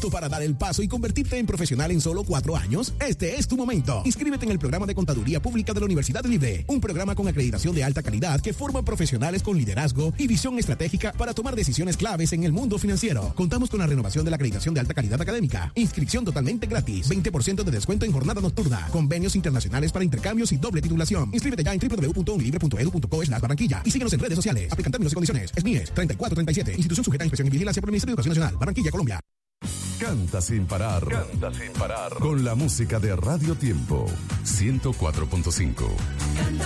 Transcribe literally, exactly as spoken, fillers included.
¿Listo para dar el paso y convertirte en profesional en solo cuatro años? Este es tu momento. Inscríbete en el programa de Contaduría Pública de la Universidad Libre, un programa con acreditación de alta calidad que forma profesionales con liderazgo y visión estratégica para tomar decisiones claves en el mundo financiero. Contamos con la renovación de la acreditación de alta calidad académica. Inscripción totalmente gratis. veinte por ciento de descuento en jornada nocturna. Convenios internacionales para intercambios y doble titulación. Inscríbete ya en w w w punto unilibre punto e d u punto co slash Barranquilla y síguenos en redes sociales. Aplican términos y condiciones. S M I E S treinta y cuatro treinta y siete. Institución sujeta a inspección y vigilancia por el Ministerio de Educación Nacional. Barranquilla, Colombia. Canta sin parar. Canta sin parar. Con la música de Radio Tiempo. ciento cuatro punto cinco.